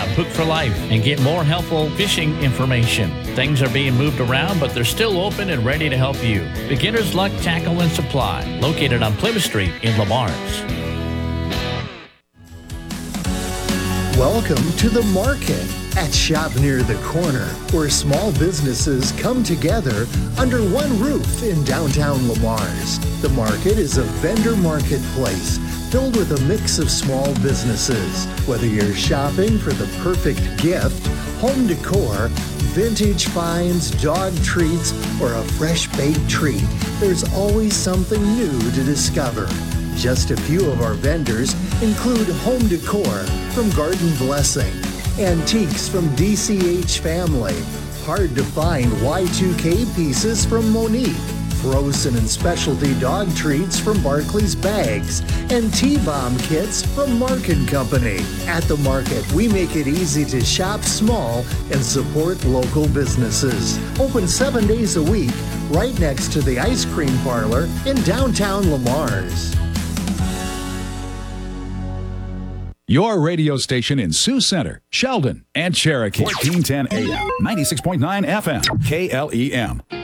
out Hook for Life and get more helpful fishing information. Things are being moved around, but they're still open and ready to help you. Beginner's Luck Tackle and Supply, located on Plymouth Street in Le Mars. Welcome to the market at Shop Near the Corner, where small businesses come together under one roof in downtown Le Mars. The market is a vendor marketplace filled with a mix of small businesses. Whether you're shopping for the perfect gift, home decor, vintage finds, dog treats, or a fresh baked treat, there's always something new to discover. Just a few of our vendors include home decor from Garden Blessing, antiques from DCH Family, hard to find Y2K pieces from Monique, frozen and specialty dog treats from Barclays Bags, and T-Bomb kits from Mark & Company. At the market, we make it easy to shop small and support local businesses. Open 7 days a week, right next to the ice cream parlor in downtown Le Mars. Your radio station in Sioux Center, Sheldon, and Cherokee. 1410 AM, 96.9 FM, KLEM.